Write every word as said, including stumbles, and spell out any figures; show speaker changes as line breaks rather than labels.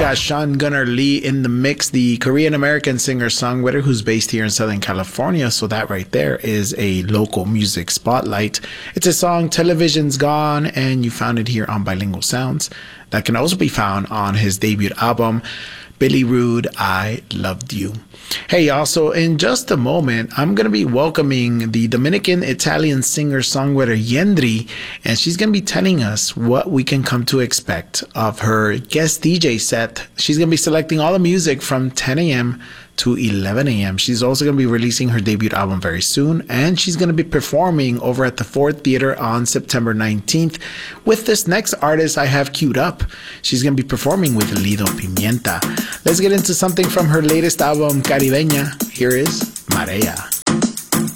got Sean Gunnar Lee in the mix, the Korean-American singer-songwriter who's based here in Southern California. So that right there is a local music spotlight. It's a song, Television's Gone, and you found it here on Bilingual Sounds. That can also be found on his debut album, Billy Rude, I Loved You. Hey, also, in just a moment, I'm going to be welcoming the Dominican-Italian singer-songwriter Yendri, and she's going to be telling us what we can come to expect of her guest D J set. She's going to be selecting all the music from ten a.m. to eleven a.m. She's also going to be releasing her debut album very soon, and she's going to be performing over at the Ford Theater on September nineteenth with this next artist I have queued up. She's going to be performing with Lido Pimienta. Let's get into something from her latest album, Caribeña. Here is Marea.